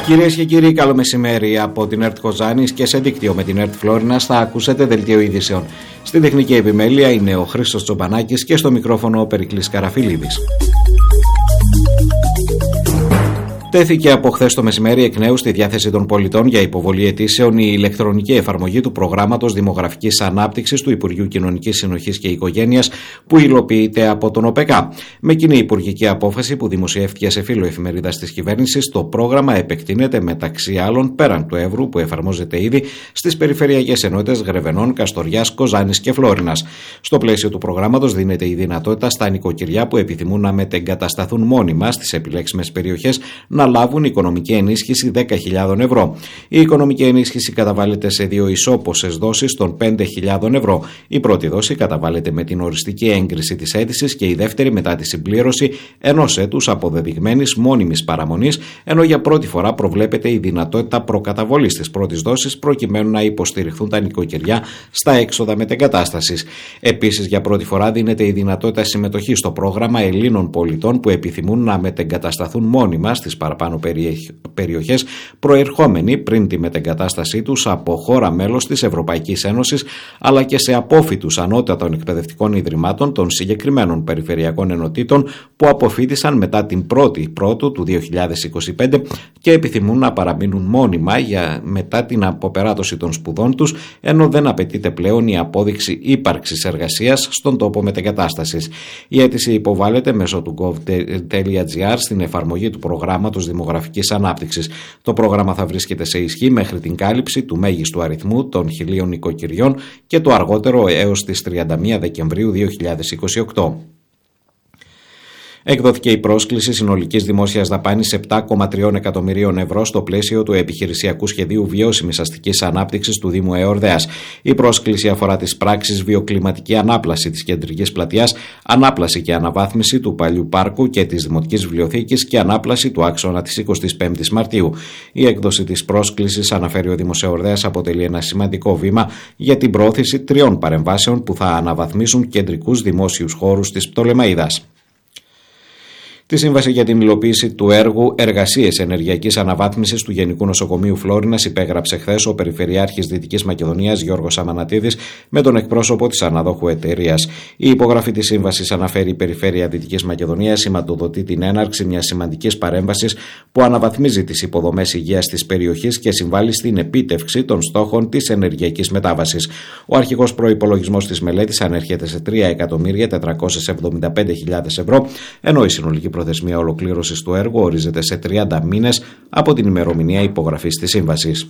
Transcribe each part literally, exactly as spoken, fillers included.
Κυρίες και κύριοι, καλό μεσημέρι από την ΕΡΤ Κοζάνης και σε δίκτυο με την ΕΡΤ Φλόρινας θα ακούσετε δελτίο ειδήσεων. Στην τεχνική επιμέλεια είναι ο Χρήστος Τσομπανάκης και στο μικρόφωνο ο Περικλής Καραφιλίδης. Τέθηκε από χθες το μεσημέρι εκ νέου στη διάθεση των πολιτών για υποβολή αιτήσεων η ηλεκτρονική εφαρμογή του Προγράμματος Δημογραφικής Ανάπτυξης του Υπουργείου Κοινωνικής Συνοχής και Οικογένειας που υλοποιείται από τον ΟΠΕΚΑ. Με κοινή υπουργική απόφαση που δημοσιεύτηκε σε φύλλο εφημερίδας της κυβέρνησης, το πρόγραμμα επεκτείνεται μεταξύ άλλων πέραν του Εύρου που εφαρμόζεται ήδη στις περιφερειακές ενότητες Γρεβενών, Καστοριάς, Κοζάνης και Φλόρινας. Στο πλαίσιο του προγράμματος δίνεται η δυνατότητα στα νοικοκυριά που επιθυμούν να μετεγκατασταθούν μόνιμα στις επιλέξιμες περιοχές να λάβουν οικονομική ενίσχυση δέκα χιλιάδες ευρώ. Η οικονομική ενίσχυση καταβάλλεται σε δύο ισόποσες δόσεις των πέντε χιλιάδες ευρώ. Η πρώτη δόση καταβάλλεται με την οριστική έγκριση της αίτησης και η δεύτερη μετά τη συμπλήρωση ενός έτους αποδεδειγμένης μόνιμης παραμονής, ενώ για πρώτη φορά προβλέπεται η δυνατότητα προκαταβολής της πρώτης δόσης προκειμένου να υποστηριχθούν τα νοικοκυριά στα έξοδα μετεγκατάστασης. Επίσης, για πρώτη φορά δίνεται η δυνατότητα συμμετοχής στο πρόγραμμα Ελλήνων πολιτών που επιθυμούν να μετεγκατασταθούν μόνιμα στις παραπάνω περιοχές προερχόμενοι πριν τη μετεγκατάστασή τους από χώρα μέλος της Ευρωπαϊκής Ένωσης αλλά και σε απόφοιτους ανώτατων εκπαιδευτικών ιδρυμάτων των συγκεκριμένων περιφερειακών ενωτήτων που αποφοίτησαν μετά την πρώτη Πρώτου του δύο χιλιάδες είκοσι πέντε και επιθυμούν να παραμείνουν μόνιμα για μετά την αποπεράτωση των σπουδών τους, ενώ δεν απαιτείται πλέον η απόδειξη ύπαρξης εργασίας στον τόπο μετεγκατάστασης. Η αίτηση υποβάλλεται μέσω του gov.gr στην εφαρμογή του προγράμματος Δημογραφικής Ανάπτυξης. Το πρόγραμμα θα βρίσκεται σε ισχύ μέχρι την κάλυψη του μέγιστου αριθμού των χιλίων νοικοκυριών και το αργότερο έως τις τριάντα μία Δεκεμβρίου δύο χιλιάδες είκοσι οκτώ. Εκδόθηκε η πρόσκληση συνολικής δημόσιας δαπάνης επτά κόμμα τρία εκατομμυρίων ευρώ στο πλαίσιο του επιχειρησιακού σχεδίου βιώσιμης αστικής ανάπτυξης του Δήμου Εορδαίας. Η πρόσκληση αφορά τις πράξεις βιοκλιματική ανάπλαση της κεντρικής πλατείας, ανάπλαση και αναβάθμιση του παλιού πάρκου και της Δημοτικής Βιβλιοθήκης και ανάπλαση του άξονα της εικοστής πέμπτης Μαρτίου. Η έκδοση της πρόσκλησης, αναφέρει ο Δήμος Εορδαίας, αποτελεί ένα σημαντικό βήμα για την προώθηση τριών παρεμβάσεων που θα αναβαθμίσουν κεντρικούς δημόσιους χώρους της Πτολεμαΐδας. Τη σύμβαση για την υλοποίηση του έργου Εργασίες Ενεργειακής Αναβάθμισης του Γενικού Νοσοκομείου Φλόρινας υπέγραψε χθες ο Περιφερειάρχης Δυτικής Μακεδονίας Γιώργος Αμανατίδης με τον εκπρόσωπο της αναδόχου εταιρείας. Η υπογραφή της σύμβασης, αναφέρει η Περιφέρεια Δυτικής Μακεδονίας, σηματοδοτεί την έναρξη μιας σημαντικής παρέμβασης που αναβαθμίζει τις υποδομές υγείας της περιοχής και συμβάλλει στην επίτευξη των στόχων της ενεργειακής μετάβασης. Ο αρχικός προϋπολογισμός της μελέτης ανέρχεται σε τρία εκατομμύρια τετρακόσιες εβδομήντα πέντε χιλιάδες ευρώ, ενώ η συνολική προθεσμία ολοκλήρωσης του έργου ορίζεται σε τριάντα μήνες από την ημερομηνία υπογραφής της σύμβασης.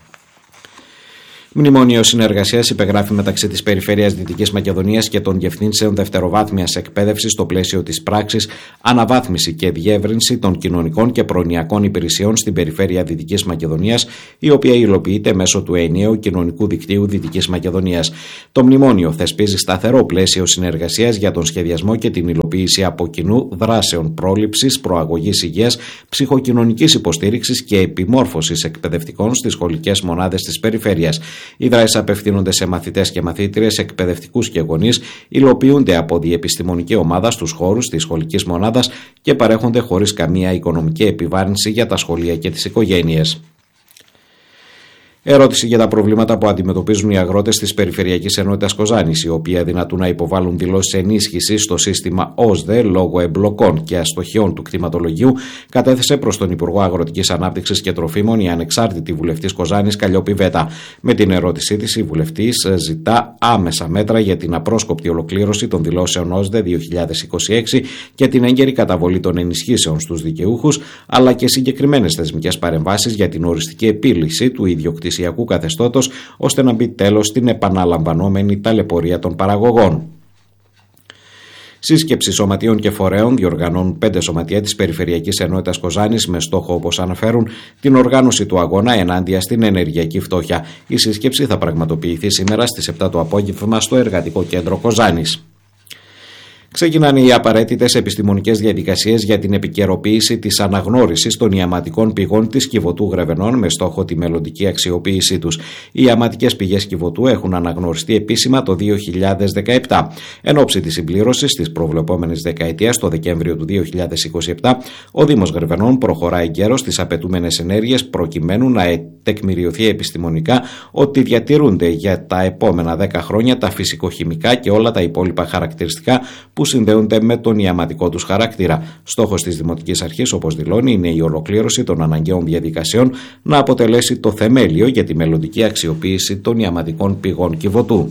Μνημόνιο συνεργασίας υπεγράφει μεταξύ της Περιφέρειας Δυτικής Μακεδονίας και των Διευθύνσεων Δευτεροβάθμιας Εκπαίδευσης στο πλαίσιο της πράξης Αναβάθμιση και Διεύρυνση των Κοινωνικών και Προνοιακών Υπηρεσιών στην Περιφέρεια Δυτικής Μακεδονίας, η οποία υλοποιείται μέσω του ενιαίου κοινωνικού δικτύου Δυτικής Μακεδονίας. Το μνημόνιο θεσπίζει σταθερό πλαίσιο συνεργασίας για τον σχεδιασμό και την υλοποίηση από κοινού δράσεων πρόληψης, προαγωγής υγείας, ψυχοκοινωνικής υποστήριξης και επιμόρφωσης εκπαιδευτικών στις σχολικές μονάδες της περιφέρειας. Οι δράσεις απευθύνονται σε μαθητές και μαθήτριες, εκπαιδευτικούς και γονείς, υλοποιούνται από διεπιστημονική ομάδα στους χώρους της σχολικής μονάδας και παρέχονται χωρίς καμία οικονομική επιβάρυνση για τα σχολεία και τις οικογένειες. Ερώτηση για τα προβλήματα που αντιμετωπίζουν οι αγρότες της Περιφερειακής Ενότητας Κοζάνης, οι οποίοι αδυνατούν να υποβάλουν δηλώσεις ενίσχυσης στο σύστημα ΟΣΔΕ λόγω εμπλοκών και αστοχιών του κτηματολογίου, κατέθεσε προς τον Υπουργό Αγροτικής Ανάπτυξης και Τροφίμων η ανεξάρτητη βουλευτής Κοζάνης Καλλιόπη Βέτα. Με την ερώτησή της, η βουλευτής ζητά άμεσα μέτρα για την απρόσκοπτη ολοκλήρωση των δηλώσεων ΟΣΔΕ δύο χιλιάδες είκοσι έξι και την έγκαιρη καταβολή των ενισχύσεων στους δικαιούχους, αλλά και συγκεκριμένες θεσμικές παρεμβάσεις για την οριστική επίλυση του ιδιοκτησιακού καθεστώτος, ώστε να μπει τέλος στην επαναλαμβανόμενη ταλαιπωρία των παραγωγών. Σύσκεψη σωματείων και φορέων διοργανώνουν πέντε σωματεία της Περιφερειακής Ενότητας Κοζάνης με στόχο, όπως αναφέρουν, την οργάνωση του αγώνα ενάντια στην ενεργειακή φτώχεια. Η σύσκεψη θα πραγματοποιηθεί σήμερα στις επτά το απόγευμα στο Εργατικό Κέντρο Κοζάνης. Ξεκινάνε οι απαραίτητες επιστημονικές διαδικασίες για την επικαιροποίηση της αναγνώρισης των ιαματικών πηγών της Κιβωτού Γρεβενών με στόχο τη μελλοντική αξιοποίησή τους. Οι ιαματικές πηγές Κιβωτού έχουν αναγνωριστεί επίσημα το δύο χιλιάδες δεκαεπτά. Εν ώψη της συμπλήρωσης της προβλεπόμενης δεκαετίας, το Δεκέμβριο του δύο χιλιάδες είκοσι επτά, ο Δήμος Γρεβενών προχωράει γέρος στις απαιτούμενες ενέργειες προκειμένου να τεκμηριωθεί επιστημονικά ότι διατηρούνται για τα επόμενα δέκα χρόνια τα φυσικοχημικά και όλα τα υπόλοιπα χαρακτηριστικά που συνδέονται με τον ιαματικό τους χαρακτήρα. Στόχος της Δημοτικής Αρχής, όπως δηλώνει, είναι η ολοκλήρωση των αναγκαίων διαδικασιών να αποτελέσει το θεμέλιο για τη μελλοντική αξιοποίηση των ιαματικών πηγών Κιβωτού.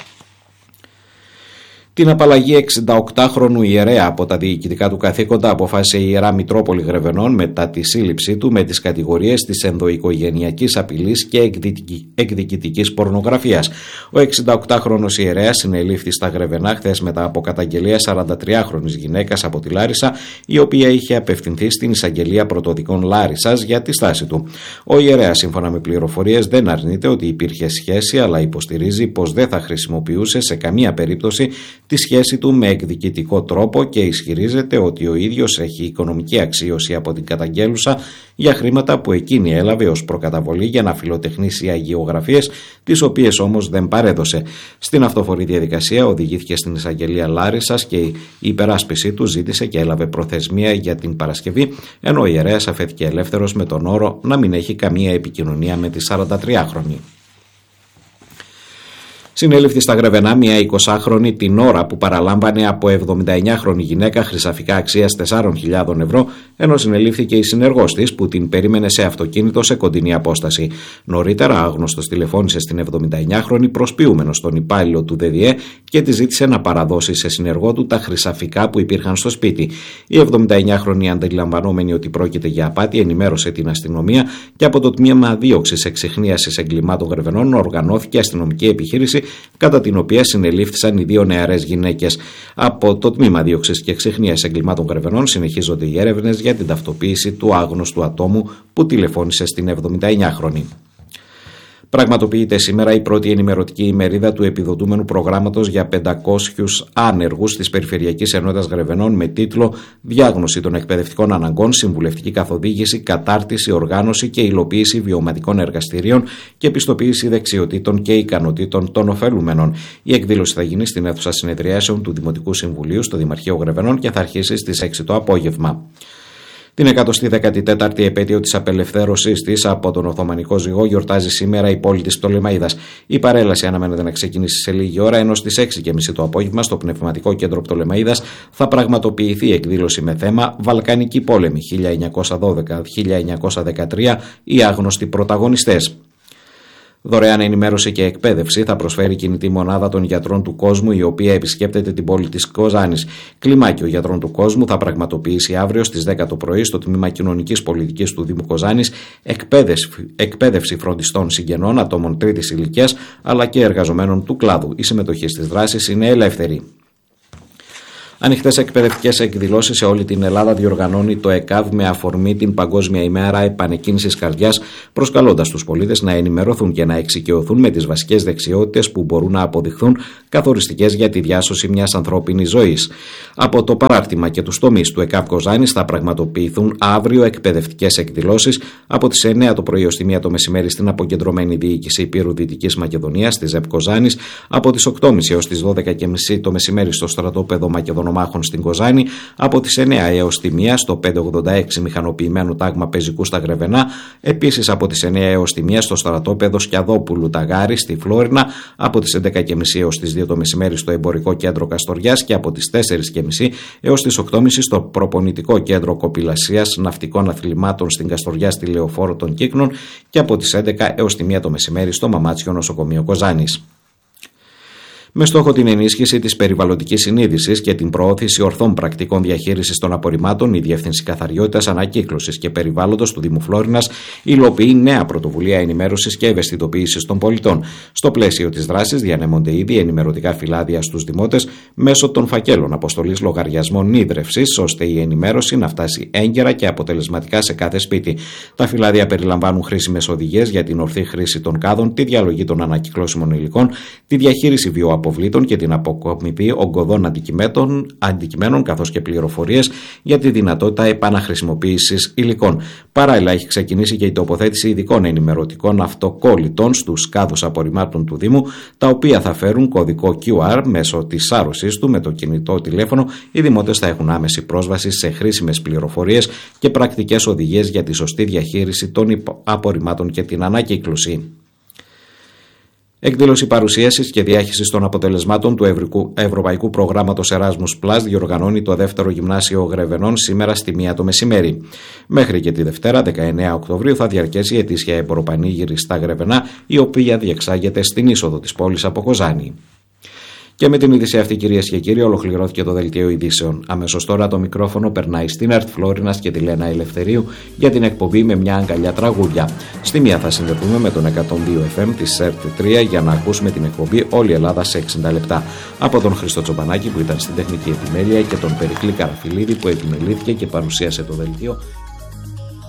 Την απαλλαγή εξηνταοκτάχρονου ιερέα από τα διοικητικά του καθήκοντα αποφάσισε η Ιερά Μητρόπολη Γρεβενών μετά τη σύλληψή του με τις κατηγορίες της ενδοοικογενειακής απειλής και εκδικητικής πορνογραφίας. Ο εξηνταοκτάχρονος ιερέας συνελήφθη στα Γρεβενά χθες μετά από καταγγελία σαραντατριάχρονης γυναίκας από τη Λάρισα, η οποία είχε απευθυνθεί στην Εισαγγελία Πρωτοδικών Λάρισσας για τη στάση του. Ο ιερέας, σύμφωνα με πληροφορίες, δεν αρνείται ότι υπήρχε σχέση, αλλά υποστηρίζει πως δεν θα χρησιμοποιούσε σε καμία περίπτωση τη σχέση του με εκδικητικό τρόπο και ισχυρίζεται ότι ο ίδιος έχει οικονομική αξίωση από την καταγγέλουσα για χρήματα που εκείνη έλαβε ως προκαταβολή για να φιλοτεχνήσει αγιογραφίες, τις οποίες όμως δεν παρέδωσε. Στην αυτοφορή διαδικασία οδηγήθηκε στην Εισαγγελία Λάρισσας και η υπεράσπιση του ζήτησε και έλαβε προθεσμία για την Παρασκευή, ενώ ο ιερέας αφέθηκε ελεύθερος με τον όρο να μην έχει καμία επικοινωνία με τη σαραντατριάχρονη. Συνέληφθη στα Γρεβενά μια εικοσάχρονη την ώρα που παραλάμβανε από εβδομηνταεννιάχρονη γυναίκα χρυσαφικά αξίας τεσσάρων χιλιάδων ευρώ, ενώ συνελήφθηκε η συνεργός της που την περίμενε σε αυτοκίνητο σε κοντινή απόσταση. Νωρίτερα, άγνωστος τηλεφώνησε στην εβδομηνταεννιάχρονη προσποιούμενος στον υπάλληλο του ΔΔΕ και τη ζήτησε να παραδώσει σε συνεργό του τα χρυσαφικά που υπήρχαν στο σπίτι. Η εβδομηνταεννιάχρονη, αντιλαμβανόμενη ότι πρόκειται για απάτη, ενημέρωσε την αστυνομία και από το τμήμα δίωξης εξιχνίασης εγκλημάτων Γρεβενών οργανώθηκε αστυνομική επιχείρηση, κατά την οποία συνελήφθησαν οι δύο νεαρές γυναίκες. Από το τμήμα δίωξης και εξιχνίασης εγκλημάτων Γρεβενών συνεχίζονται οι έρευνες για την ταυτοποίηση του άγνωστου ατόμου που τηλεφώνησε στην εβδομηνταεννιάχρονη. Πραγματοποιείται σήμερα η πρώτη ενημερωτική ημερίδα του επιδοτούμενου προγράμματος για πεντακόσιους άνεργους της Περιφερειακής Ενότητας Γρεβενών με τίτλο «Διάγνωση των εκπαιδευτικών αναγκών, συμβουλευτική καθοδήγηση, κατάρτιση, οργάνωση και υλοποίηση βιωματικών εργαστηρίων και επιστοποίηση δεξιοτήτων και ικανοτήτων των ωφελούμενων». Η εκδήλωση θα γίνει στην αίθουσα συνεδριάσεων του Δημοτικού Συμβουλίου στο Δημαρχείο Γρεβενών και θα αρχίσει στις έξι το απόγευμα. Την εκατοστή δέκατη τέταρτη επέτειο της απελευθέρωσής της από τον Οθωμανικό ζυγό γιορτάζει σήμερα η πόλη της Πτολεμαΐδας. Η παρέλαση αναμένεται να ξεκινήσει σε λίγη ώρα, ενώ στις έξι και μισή το απόγευμα στο Πνευματικό Κέντρο Πτολεμαΐδας θα πραγματοποιηθεί εκδήλωση με θέμα «Βαλκανική πόλεμη χίλια εννιακόσια δώδεκα με χίλια εννιακόσια δεκατρία, οι άγνωστοι πρωταγωνιστές». Δωρεάν ενημέρωση και εκπαίδευση θα προσφέρει η κινητή μονάδα των γιατρών του κόσμου, η οποία επισκέπτεται την πόλη της Κοζάνης. Κλιμάκιο γιατρών του κόσμου θα πραγματοποιήσει αύριο στις δέκα το πρωί στο τμήμα κοινωνικής πολιτικής του Δήμου Κοζάνης εκπαίδευση, εκπαίδευση φροντιστών συγγενών, ατόμων τρίτης ηλικίας αλλά και εργαζομένων του κλάδου. Η συμμετοχή στις δράσεις είναι ελεύθερη. Ανοιχτές εκπαιδευτικές εκδηλώσεις σε όλη την Ελλάδα διοργανώνει το ΕΚΑΒ με αφορμή την Παγκόσμια ημέρα επανεκκίνησης καρδιάς, προσκαλώντας τους πολίτες να ενημερωθούν και να εξοικειωθούν με τις βασικές δεξιότητες που μπορούν να αποδειχθούν καθοριστικές για τη διάσωση μιας ανθρώπινης ζωής. Από το παράρτημα και τους τομείς του ΕΚΑΒ Κοζάνης θα πραγματοποιηθούν αύριο εκπαιδευτικές εκδηλώσεις από τις εννέα το πρωί ως τη μία το μεσημέρι στην αποκεντρωμένη διοίκηση Υπήρου Δυτικής Μακεδονίας στη ΖΕΠ Κοζάνης, από τις οκτώ και μισή έως τις δώδεκα και μισή το μεσημέρι στο στρατόπεδο Μακεδονομάχων στην Κοζάνη, από τις εννέα έως τη μία στο πεντακόσια ογδόντα έξι μηχανοποιημένο τάγμα πεζικού στα Γρεβενά, επίσης από τις εννέα έως τη μία στο στρατόπεδο Σκιαδόπουλου Ταγάρη στη Φλόρινα, από τις έντεκα και μισή έως τις δύο το μεσημέρι στο εμπορικό κέντρο Καστοριάς και από τις τέσσερις και μισή έως τις οκτώ και μισή στο προπονητικό κέντρο Κοπηλασίας Ναυτικών Αθλημάτων στην Καστοριά στη Λεωφόρο των Κύκνων και από τις έντεκα έως τη μία το μεσημέρι στο Μαμάτσιο Νοσοκομείο Κοζάνης. Με στόχο την ενίσχυση της περιβαλλοντικής συνείδησης και την προώθηση ορθών πρακτικών διαχείρισης των απορριμμάτων, η Διεύθυνση Καθαριότητας, Ανακύκλωσης και Περιβάλλοντος του Δήμου Φλόρινας υλοποιεί νέα πρωτοβουλία ενημέρωσης και ευαισθητοποίησης των πολιτών. Στο πλαίσιο της δράσης διανέμονται ήδη ενημερωτικά φυλάδια στους δημότες μέσω των φακέλων αποστολής λογαριασμών ίδρευσης, ώστε η ενημέρωση να φτάσει έγκαιρα και αποτελεσματικά σε κάθε σπίτι. Τα φυλάδια περιλαμβάνουν χρήσιμες οδηγίες για την ορθή χρήση των κάδων, τη διαλογή των ανακυκλώσιμων υλικών, τη διαχείριση βιοαπορριμμάτων, αποβλήτων και την αποκομιδή ογκωδών αντικειμένων, αντικειμένων καθώς και πληροφορίες για τη δυνατότητα επαναχρησιμοποίησης υλικών. Παράλληλα, έχει ξεκινήσει και η τοποθέτηση ειδικών ενημερωτικών αυτοκόλλητων στους κάδους απορριμμάτων του Δήμου, τα οποία θα φέρουν κωδικό κιου αρ μέσω της σάρωσής του με το κινητό τηλέφωνο. Οι δημότες θα έχουν άμεση πρόσβαση σε χρήσιμες πληροφορίες και πρακτικές οδηγίες για τη σωστή διαχείριση των απορριμμάτων και την ανακύκλωση. Εκδήλωση παρουσίασης και διάχυσης των αποτελεσμάτων του Ευρωπαϊκού Προγράμματος Erasmus Plus διοργανώνει το δεύτερο γυμνάσιο Γρεβενών σήμερα στη μία το μεσημέρι. Μέχρι και τη Δευτέρα, δεκαεννέα Οκτωβρίου, θα διαρκέσει η ετήσια Ευρωπανήγυρη στα Γρεβενά, η οποία διεξάγεται στην είσοδο της πόλης από Κοζάνη. Και με την είδηση αυτή, κυρίες και κύριοι, ολοκληρώθηκε το δελτίο ειδήσεων. Αμέσως τώρα το μικρόφωνο περνάει στην Ερτ Φλόρινας και τη Λένα Ελευθερίου για την εκπομπή με μια αγκαλιά τραγούδια. Στη μία θα συνδεθούμε με τον εκατόν δύο εφ εμ της Ερτ τρία για να ακούσουμε την εκπομπή Όλη Ελλάδα σε εξήντα λεπτά. Από τον Χρήστο Τσομπανάκη που ήταν στην τεχνική επιμέλεια και τον Περικλή Καραφιλίδη που επιμελήθηκε και παρουσίασε το δελτίο.